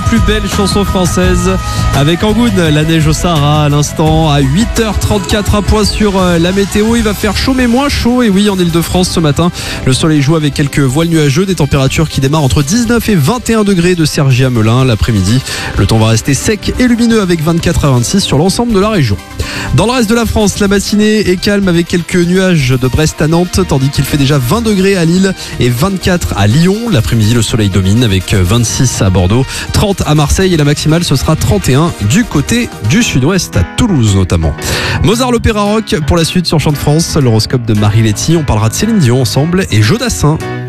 plus belles chansons françaises avec Angoune, La neige au Sahara à l'instant à 8h34. Un point sur la météo, il va faire chaud mais moins chaud. Et oui, en Ile-de-France ce matin, le soleil joue avec quelques voiles nuageux, des températures qui démarrent entre 19 et 21 degrés de Cergy à Melun. L'après-midi, le temps va rester sec et lumineux avec 24 à 26 sur l'ensemble de la région. Dans le reste de la France, la matinée est calme avec quelques nuages de Brest à Nantes, tandis qu'il fait déjà 20 degrés à Lille et 24 à Lyon. L'après-midi, le soleil domine avec 26 à Bordeaux, 30 à Marseille et la maximale, ce sera 31 du côté du sud-ouest, à Toulouse notamment. Mozart, l'opéra rock pour la suite sur Chant de France, l'horoscope de Marie Letty. On parlera de Céline Dion ensemble et Joe Dassin.